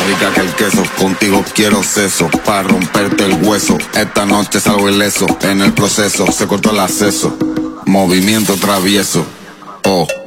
rica que el queso, contigo quiero seso, pa' romperte el hueso. Esta noche salgo ileso, en el proceso se cortó el acceso. Movimiento travieso, oh.